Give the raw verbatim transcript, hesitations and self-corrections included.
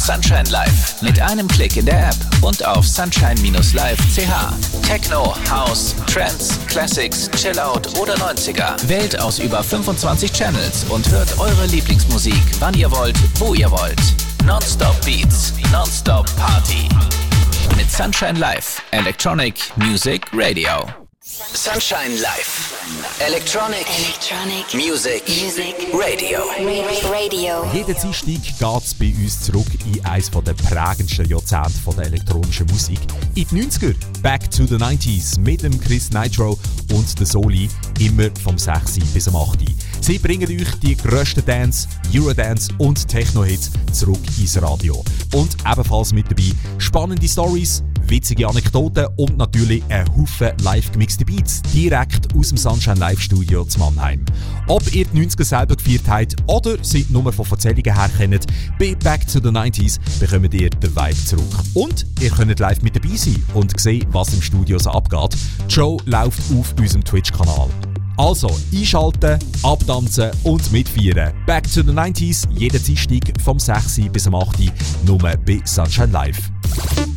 Sunshine Live. Mit einem Klick in der App und auf sunshine Bindestrich live Punkt c h. Techno, House, Trance, Classics, Chillout oder neunziger. Wählt aus über fünfundzwanzig Channels und hört eure Lieblingsmusik, wann ihr wollt, wo ihr wollt. Nonstop Beats, Nonstop Party. Mit Sunshine Live, Electronic Music Radio. Sunshine Live, Electronic, Electronic Music, Music Radio. Radio. Jeden Dienstag geht es bei uns zurück in eines der prägendsten Jahrzehnte der elektronischen Musik. In die neunziger, Back to the neunziger mit dem Chris Nitro und der Soli, immer vom sechs bis am acht. Sie bringen euch die grössten Dance, Eurodance und Techno-Hits zurück ins Radio. Und ebenfalls mit dabei spannende Stories, witzige Anekdoten und natürlich ein Haufen live gemixte Beats direkt aus dem Sunshine Live Studio zu Mannheim. Ob ihr die neunziger selber gefeiert habt oder sie nur von Erzählungen her kennt, bei Back to the neunziger bekommt ihr den Vibe zurück. Und ihr könnt live mit dabei sein und sehen, was im Studio so abgeht. Die Show läuft auf unserem Twitch-Kanal. Also, einschalten, abtanzen und mitfeiern. Back to the neunziger, jeden Dienstag vom sechs bis am acht, nur bei Sunshine Live.